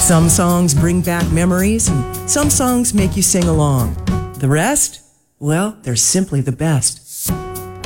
Some songs bring back memories, and some songs make you sing along. The rest? Well, they're simply the best.